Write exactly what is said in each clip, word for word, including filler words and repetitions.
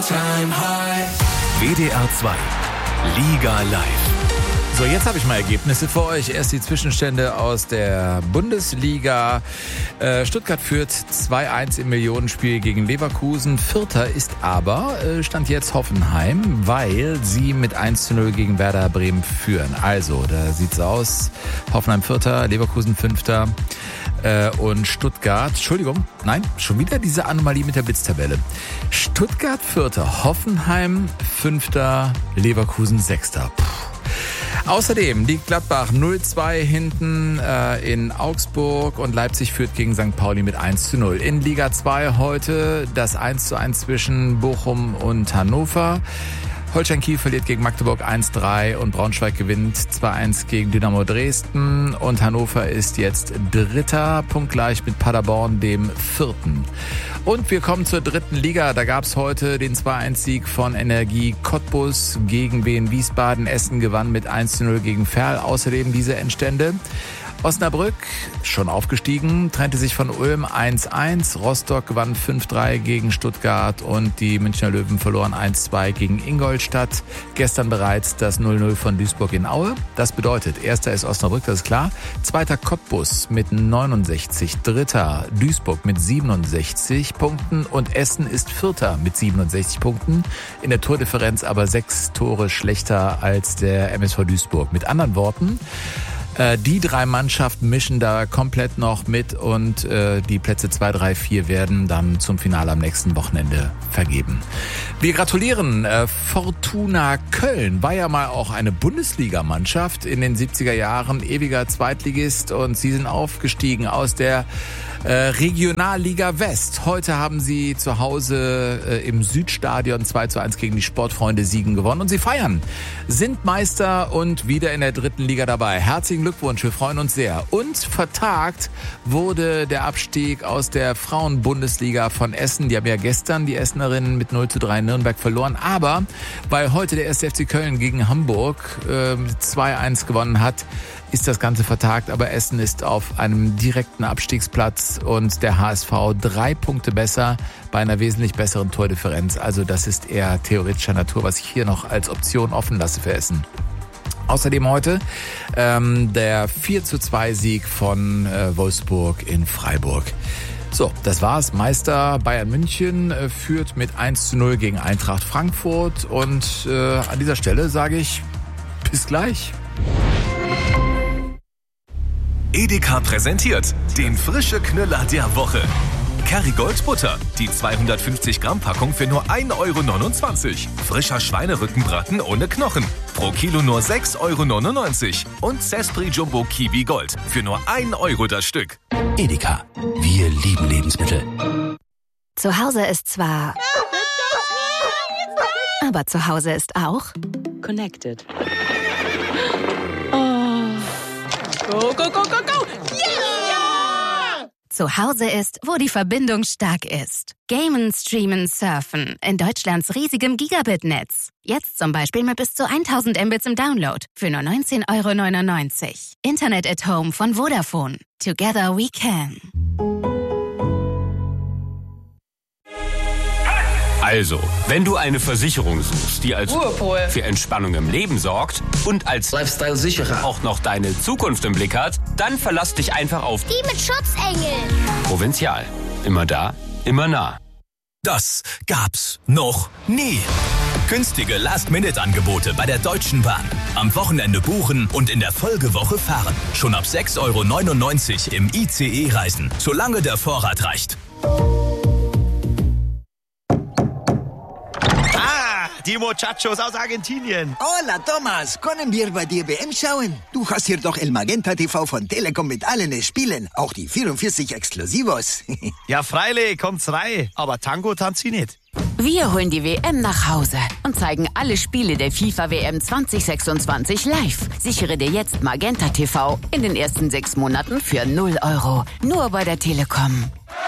Time high. W D R zwei Liga live. So, jetzt habe ich mal Ergebnisse für euch. Erst die Zwischenstände aus der Bundesliga. Äh, Stuttgart führt zwei eins im Millionenspiel gegen Leverkusen. Vierter ist aber, äh, Stand jetzt Hoffenheim, weil sie mit eins zu null gegen Werder Bremen führen. Also, da sieht's aus. Hoffenheim Vierter, Leverkusen Fünfter. Und Stuttgart, Entschuldigung, nein, schon wieder diese Anomalie mit der Blitztabelle. Stuttgart Vierter, Hoffenheim Fünfter, Leverkusen Sechster. Puh. Außerdem liegt Gladbach null zwei hinten äh, in Augsburg und Leipzig führt gegen Sankt Pauli mit eins zu null. In Liga zwei heute das eins zu eins zwischen Bochum und Hannover. Holstein Kiel verliert gegen Magdeburg eins drei und Braunschweig gewinnt zwei eins gegen Dynamo Dresden. Und Hannover ist jetzt Dritter, punktgleich mit Paderborn, dem Vierten. Und wir kommen zur dritten Liga. Da gab es heute den zwei eins Sieg von Energie Cottbus gegen Wien Wiesbaden. Essen gewann mit eins zu null gegen Verl. Außerdem diese Endstände. Osnabrück, schon aufgestiegen, trennte sich von Ulm eins eins. Rostock gewann fünf drei gegen Stuttgart und die Münchner Löwen verloren eins zwei gegen Ingolstadt. Gestern bereits das null null von Duisburg in Aue. Das bedeutet, erster ist Osnabrück, das ist klar. Zweiter Cottbus mit neunundsechzig. Dritter Duisburg mit siebenundsechzig Punkten und Essen ist Vierter mit siebenundsechzig Punkten. In der Tordifferenz aber sechs Tore schlechter als der M S V Duisburg. Mit anderen Worten, die drei Mannschaften mischen da komplett noch mit und äh, die Plätze zwei, drei, vier werden dann zum Finale am nächsten Wochenende vergeben. Wir gratulieren. Äh, Fortuna Köln war ja mal auch eine Bundesligamannschaft in den siebziger Jahren, ewiger Zweitligist und sie sind aufgestiegen aus der äh, Regionalliga West. Heute haben sie zu Hause äh, im Südstadion zwei zu eins gegen die Sportfreunde Siegen gewonnen und sie feiern, sind Meister und wieder in der dritten Liga dabei. Herzlichen Glückwunsch, wir freuen uns sehr. Und vertagt wurde der Abstieg aus der Frauenbundesliga von Essen. Die haben ja gestern die Essenerinnen mit null zu drei in Nürnberg verloren. Aber weil heute der erste F C Köln gegen Hamburg äh, zwei eins gewonnen hat, ist das Ganze vertagt. Aber Essen ist auf einem direkten Abstiegsplatz und der H S V drei Punkte besser bei einer wesentlich besseren Tordifferenz. Also das ist eher theoretischer Natur, was ich hier noch als Option offen lasse für Essen. Außerdem heute ähm, der vier zu zwei Sieg von äh, Wolfsburg in Freiburg. So, das war's. Meister Bayern München äh, führt mit eins zu null gegen Eintracht Frankfurt. Und äh, an dieser Stelle sage ich, bis gleich. Edeka präsentiert den frische Knüller der Woche. Kerrygold Butter, die zweihundertfünfzig Gramm Packung für nur ein Euro neunundzwanzig. Frischer Schweinerückenbraten ohne Knochen, pro Kilo nur sechs Euro neunundneunzig. Und Zespri Jumbo Kiwi Gold für nur ein Euro das Stück. Edeka, wir lieben Lebensmittel. Zu Hause ist zwar... Aber zu Hause ist auch... Connected. Oh. Go, go, go, go, go! Yeah! Zu Hause ist, wo die Verbindung stark ist. Gamen, streamen, surfen. In Deutschlands riesigem Gigabit-Netz. Jetzt zum Beispiel mit bis zu tausend Mbits im Download. Für nur neunzehn Euro neunundneunzig. Internet at Home von Vodafone. Together we can. Also, wenn du eine Versicherung suchst, die als Ruhepol für Entspannung im Leben sorgt und als Lifestyle-Sicherer auch noch deine Zukunft im Blick hat, dann verlass dich einfach auf die mit Schutzengel. Provinzial. Immer da, immer nah. Das gab's noch nie. Günstige Last-Minute-Angebote bei der Deutschen Bahn. Am Wochenende buchen und in der Folgewoche fahren. Schon ab sechs Euro neunundneunzig im I C E reisen, solange der Vorrat reicht. Die Muchachos aus Argentinien. Hola, Thomas. Können wir bei dir W M schauen? Du hast hier doch El Magenta T V von Telekom mit allen Spielen. Auch die vierundvierzig Exklusivos. Ja, freilich, kommt's rein. Aber Tango tanzt sie nicht. Wir holen die W M nach Hause und zeigen alle Spiele der FIFA W M zwanzig sechsundzwanzig live. Sichere dir jetzt Magenta T V in den ersten sechs Monaten für null Euro. Nur bei der Telekom.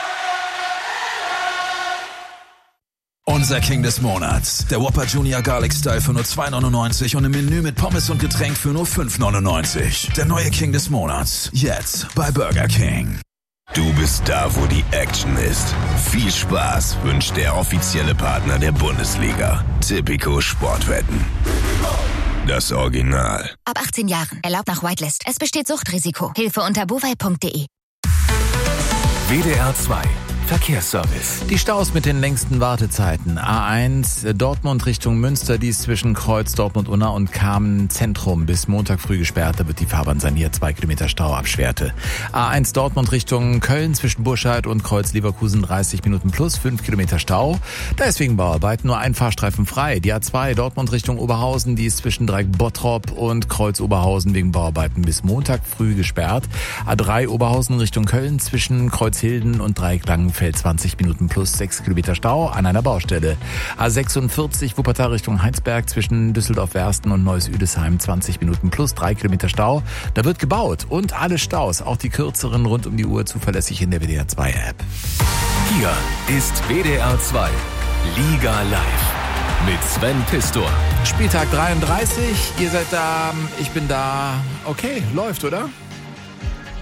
Unser King des Monats. Der Whopper Junior Garlic Style für nur zwei neunundneunzig und im Menü mit Pommes und Getränk für nur fünf neunundneunzig. Der neue King des Monats. Jetzt bei Burger King. Du bist da, wo die Action ist. Viel Spaß wünscht der offizielle Partner der Bundesliga. Tipico Sportwetten. Das Original. Ab achtzehn Jahren. Erlaubt nach Whitelist. Es besteht Suchtrisiko. Hilfe unter bovai punkt de. W D R zwei Verkehrsservice. Die Staus mit den längsten Wartezeiten. A eins Dortmund Richtung Münster, dies zwischen Kreuz Dortmund-Unna und Kamen Zentrum bis Montag früh gesperrt. Da wird die Fahrbahn saniert. Zwei Kilometer Stau ab Schwerte. A eins Dortmund Richtung Köln zwischen Burscheid und Kreuz Leverkusen dreißig Minuten plus, fünf Kilometer Stau. Da ist wegen Bauarbeiten nur ein Fahrstreifen frei. Die A zwei Dortmund Richtung Oberhausen, die ist zwischen Dreieck Bottrop und Kreuz Oberhausen wegen Bauarbeiten bis Montag früh gesperrt. A drei Oberhausen Richtung Köln zwischen Kreuzhilden und Dreieck Langenfeld zwanzig Minuten plus, sechs Kilometer Stau an einer Baustelle. A sechsundvierzig Wuppertal Richtung Heinsberg zwischen Düsseldorf-Wersten und Neuss-Üdesheim zwanzig Minuten plus, drei Kilometer Stau. Da wird gebaut und alle Staus, auch die kürzeren rund um die Uhr, zuverlässig in der W D R zwei App. Hier ist W D R zwei Liga Live mit Sven Pistor. Spieltag dreiunddreißig, ihr seid da, ich bin da. Okay, läuft, oder?